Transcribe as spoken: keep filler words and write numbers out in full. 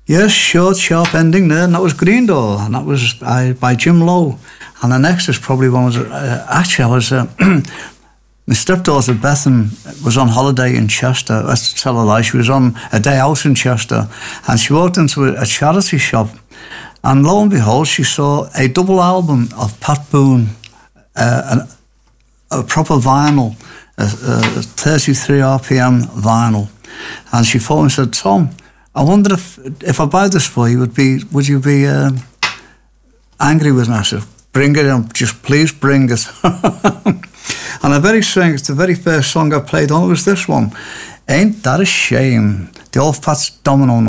Yes, short, sharp ending there, and that was Green Door, and that was by, by Jim Lowe. And the next is probably one was uh, actually I was uh, my stepdaughter Bethan was on holiday in Chester. Let's tell a lie. She was on a day out in Chester, and she walked into a, a charity shop, and lo and behold, she saw a double album of Pat Boone, uh, an, a proper vinyl, a, a thirty-three R P M vinyl, and she phoned and said, "Tom, I wonder if if I buy this for you, would be would you be uh, angry with me?" I said, "Bring it in, just please bring it." And the very thing, it's the very first song I played on was this one, "Ain't That a Shame," the old Fats Domino.